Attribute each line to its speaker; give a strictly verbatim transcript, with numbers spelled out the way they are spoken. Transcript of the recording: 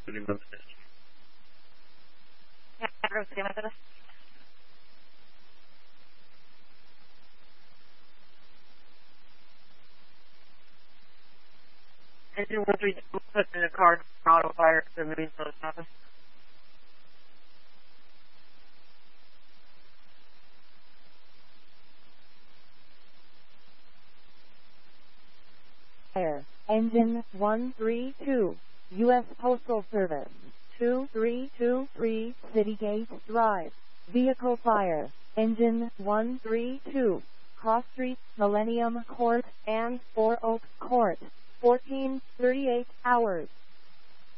Speaker 1: Engine one three two, put in the car, auto fire, the moving slow stopping.
Speaker 2: Fire. Engine one three two, U S Postal Service, two three two three Citygate Drive. Vehicle fire. Engine one three two, Cross Street, Millennium Court, and Four Oaks Court, fourteen thirty-eight hours.